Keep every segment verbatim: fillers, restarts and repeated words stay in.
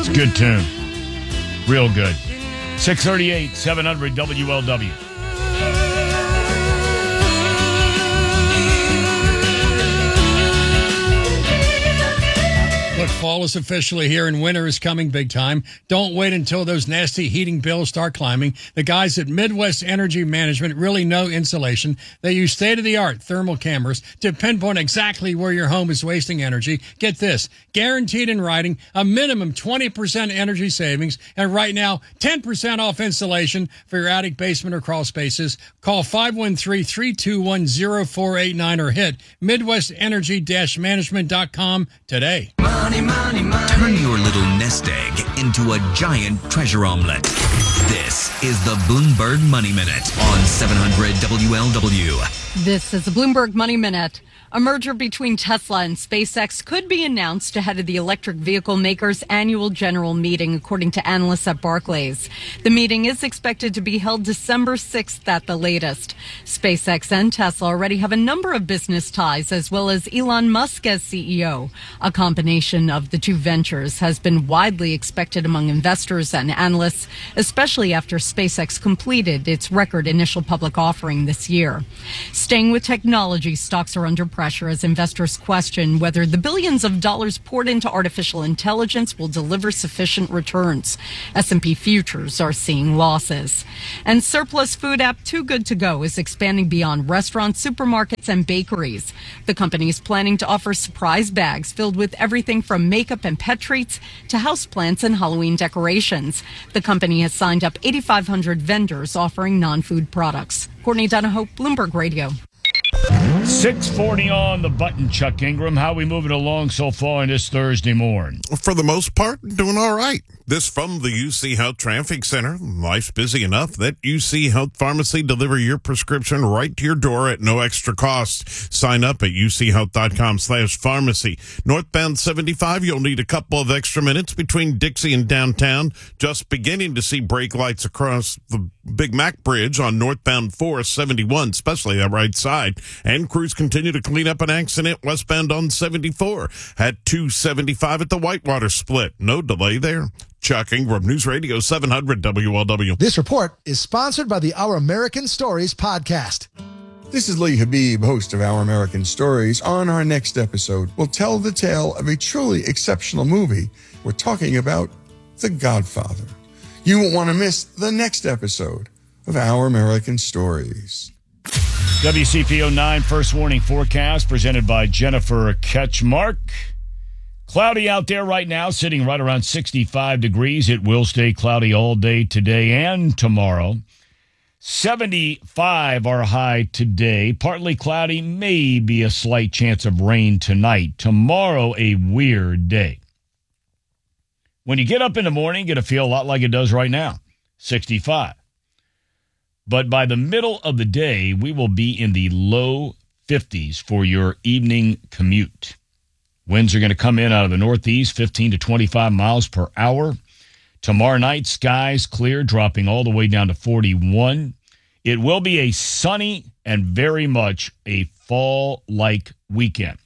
It's a good tune. Real good. six thirty-eight, seven hundred W L W. Look, fall is officially here and winter is coming big time. Don't wait until those nasty heating bills start climbing. The guys at Midwest Energy Management really know insulation. They use state-of-the-art thermal cameras to pinpoint exactly where your home is wasting energy. Get this, guaranteed in writing, a minimum twenty percent energy savings, and right now, ten percent off insulation for your attic, basement, or crawl spaces. Call five one three, three two one, zero four eight nine or hit midwest energy dash management dot com today. Money, money, money. Turn your little nest egg into a giant treasure omelet. This is the Bloomberg Money Minute on seven hundred W L W. This is the Bloomberg Money Minute. A merger between Tesla and SpaceX could be announced ahead of the electric vehicle makers' annual general meeting, according to analysts at Barclays. The meeting is expected to be held December sixth at the latest. SpaceX and Tesla already have a number of business ties, as well as Elon Musk as C E O. A combination of the two ventures has been widely expected among investors and analysts, especially after SpaceX completed its record initial public offering this year. Staying with technology, stocks are under pressure as investors question whether the billions of dollars poured into artificial intelligence will deliver sufficient returns. S and P futures are seeing losses. And surplus food app Too Good To Go is expanding beyond restaurants, supermarkets, and bakeries. The company is planning to offer surprise bags filled with everything from makeup and pet treats to houseplants and Halloween decorations. The company has signed up eighty-five hundred vendors offering non-food products. Courtney Donahoe, Bloomberg Radio. six forty on the button, Chuck Ingram. How we moving along so far on this Thursday morning? For the most part, doing all right. This from the U C Health Traffic Center. Life's busy enough that U C Health Pharmacy deliver your prescription right to your door at no extra cost. Sign up at uchealth.com slash pharmacy. Northbound seventy-five, you'll need a couple of extra minutes between Dixie and downtown. Just beginning to see brake lights across the Big Mac Bridge on northbound four seventy-one, especially that right side. And crews continue to clean up an accident westbound on seventy-four at two seventy-five at the Whitewater split. No delay there. Chuck Ingram, News Radio seven hundred W L W. This report is sponsored by the Our American Stories podcast. This is Lee Habib, host of Our American Stories. On our next episode, we'll tell the tale of a truly exceptional movie. We're talking about The Godfather. You won't want to miss the next episode of Our American Stories. W C P oh nine First Warning Forecast presented by Jennifer Ketchmark. Cloudy out there right now, sitting right around sixty-five degrees. It will stay cloudy all day today and tomorrow. seventy-five our high today. Partly cloudy, maybe a slight chance of rain tonight. Tomorrow, a weird day. When you get up in the morning, you're going to feel a lot like it does right now, sixty-five. But by the middle of the day, we will be in the low fifties for your evening commute. Winds are going to come in out of the northeast, fifteen to twenty-five miles per hour. Tomorrow night, skies clear, dropping all the way down to forty-one. It will be a sunny and very much a fall-like weekend.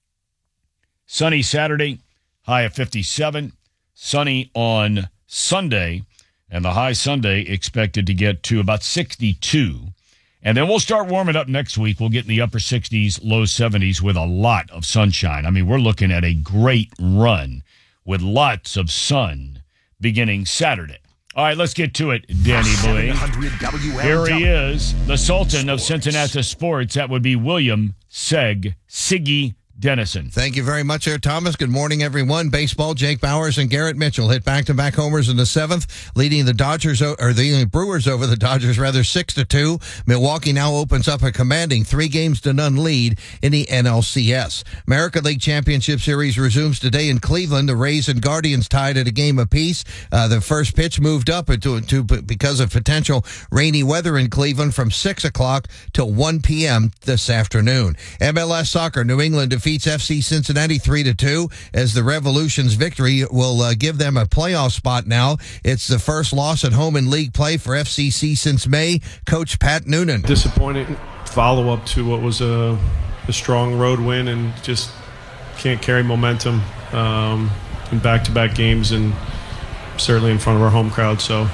Sunny Saturday, high of fifty-seven. Sunny on Sunday, and the high Sunday expected to get to about sixty-two. And then we'll start warming up next week. We'll get in the upper sixties, low seventies with a lot of sunshine. I mean, we're looking at a great run with lots of sun beginning Saturday. All right, let's get to it, Danny Boy. Here he is, the Sultan of Cincinnati sports. That would be William Seg Siggy Dennison. Thank you very much there, Thomas. Good morning, everyone. Baseball, Jake Bauers and Garrett Mitchell hit back-to-back homers in the seventh, leading the Dodgers, or the Brewers over the Dodgers, rather, six to two. Milwaukee now opens up a commanding three games to none lead in the N L C S. American League Championship Series resumes today in Cleveland. The Rays and Guardians tied at a game apiece. Uh, the first pitch moved up into, to, because of potential rainy weather in Cleveland from six o'clock till one p.m. this afternoon. M L S Soccer, New England defeats F C Cincinnati three to two as the Revolution's victory will uh, give them a playoff spot now. It's the first loss at home in league play for F C C since May. Coach Pat Noonan. Disappointing follow-up to what was a, a strong road win, and just can't carry momentum um, in back-to-back games, and certainly in front of our home crowd. So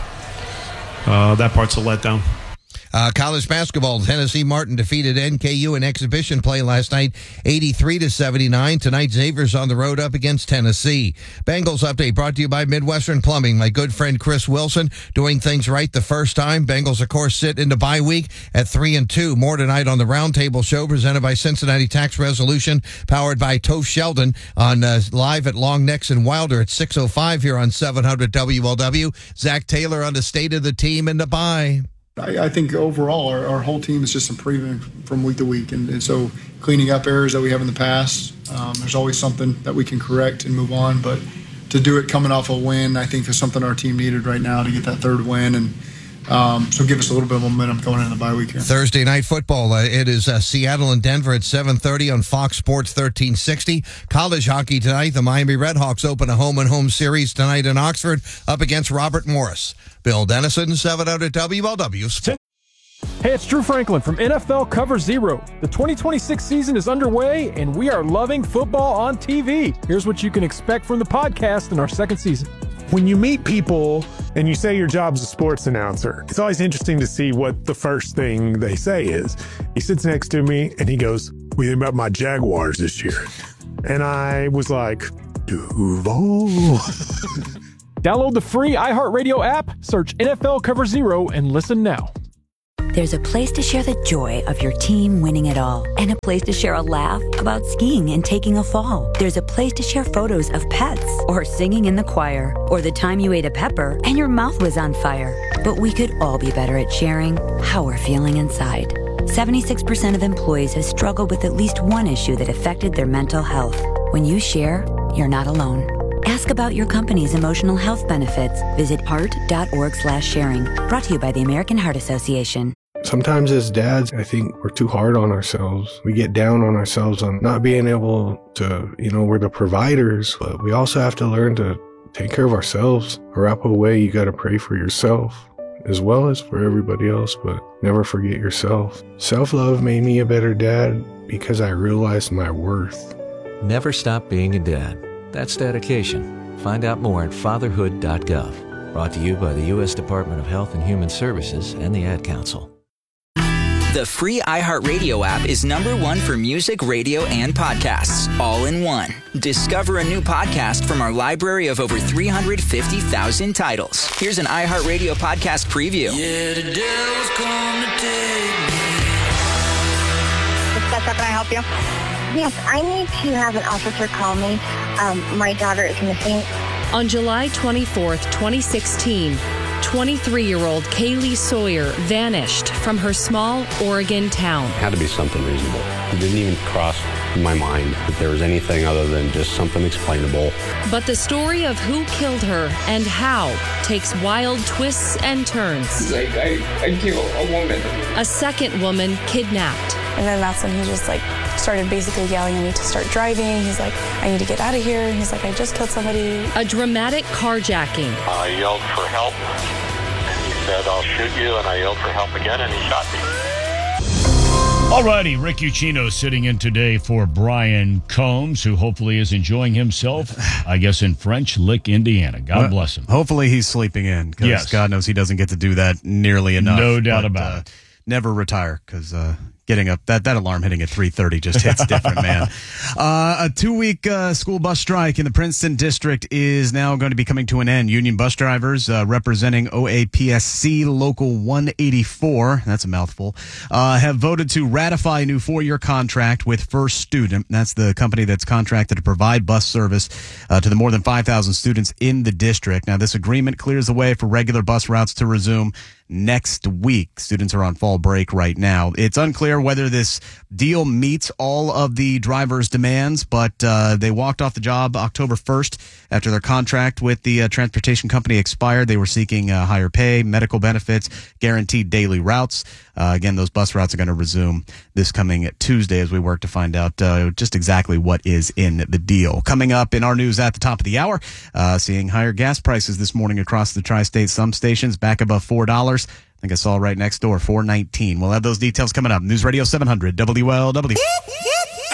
uh, that part's a letdown. Uh, college basketball, Tennessee Martin defeated N K U in exhibition play last night, eighty-three to seventy-nine. Tonight, Xavier's on the road up against Tennessee. Bengals update brought to you by Midwestern Plumbing. My good friend Chris Wilson doing things right the first time. Bengals, of course, sit into bye week at three and two. More tonight on the Roundtable Show presented by Cincinnati Tax Resolution, powered by Toph Sheldon on uh, live at Long Necks and Wilder at six oh five here on seven hundred W L W. Zach Taylor on the state of the team in the bye. I, I think overall our, our whole team is just improving from week to week. And, and so cleaning up errors that we have in the past, um, there's always something that we can correct and move on. But to do it coming off a win, I think is something our team needed right now to get that third win. And um, so give us a little bit of momentum going into the bye week here. Thursday night football. Uh, it is uh, Seattle and Denver at seven thirty on Fox Sports thirteen sixty. College hockey tonight. The Miami Redhawks open a home-and-home series tonight in Oxford up against Robert Morris. Bill Dennison, seven hundred W L W Sports. Hey, it's Drew Franklin from N F L Cover Zero. The twenty twenty-six season is underway, and we are loving football on T V. Here's what you can expect from the podcast in our second season. When you meet people and you say your job's a sports announcer, it's always interesting to see what the first thing they say is. He sits next to me, and he goes, "What do you think about my Jaguars this year?" And I was like, Duval. Download the free iHeartRadio app, search N F L Cover Zero, and listen now. There's a place to share the joy of your team winning it all, and a place to share a laugh about skiing and taking a fall. There's a place to share photos of pets, or singing in the choir, or the time you ate a pepper and your mouth was on fire. But we could all be better at sharing how we're feeling inside. seventy-six percent of employees have struggled with at least one issue that affected their mental health. When you share, you're not alone. Ask about your company's emotional health benefits. Visit heart.org slash sharing. Brought to you by the American Heart Association. Sometimes as dads, I think we're too hard on ourselves. We get down on ourselves on not being able to, you know, we're the providers, but we also have to learn to take care of ourselves. A wrap away, you got to pray for yourself as well as for everybody else, but never forget yourself. Self-love made me a better dad because I realized my worth. Never stop being a dad. That's dedication. Find out more at fatherhood dot gov. Brought to you by the U S Department of Health and Human Services and the Ad Council. The free iHeartRadio app is number one for music, radio, and podcasts, all in one. Discover a new podcast from our library of over three hundred fifty thousand titles. Here's an iHeartRadio podcast preview. Yeah, the devil's come to take me. How can I help you? Yes, I need to have an officer call me. Um, my daughter is missing. On July twenty-fourth, twenty sixteen, twenty-three-year-old Kaylee Sawyer vanished from her small Oregon town. It had to be something reasonable. It didn't even cross my mind that there was anything other than just something explainable. But the story of who killed her and how takes wild twists and turns. Like, I, I killed a woman. A second woman kidnapped. And then that's when he just, like, started basically yelling at me to start driving. He's like, I need to get out of here. He's like, I just killed somebody. A dramatic carjacking. I yelled for help, and he said, I'll shoot you, and I yelled for help again, and he shot me. All righty, Rick Uccino sitting in today for Brian Combs, who hopefully is enjoying himself, I guess, in French Lick, Indiana. God well, bless him. Hopefully he's sleeping in, because yes. God knows he doesn't get to do that nearly enough. No doubt but, about uh, it. Never retire, because uh, getting up, that, that alarm hitting at three thirty just hits different, man. Uh, a two-week uh, school bus strike in the Princeton district is now going to be coming to an end. Union bus drivers uh, representing O A P S C Local one eighty-four, that's a mouthful, uh, have voted to ratify a new four-year contract with First Student. That's the company that's contracted to provide bus service uh, to the more than five thousand students in the district. Now, this agreement clears the way for regular bus routes to resume next week. Students are on fall break right now. It's unclear whether this deal meets all of the drivers' demands, but uh, they walked off the job October first after their contract with the uh, transportation company expired. They were seeking uh, higher pay, medical benefits, guaranteed daily routes. Uh, again, those bus routes are going to resume this coming Tuesday as we work to find out uh, just exactly what is in the deal. Coming up in our news at the top of the hour, uh, seeing higher gas prices this morning across the tri-state. Some stations back above four dollars. I think I saw right next door, four nineteen. We'll have those details coming up. News Radio seven hundred W L W.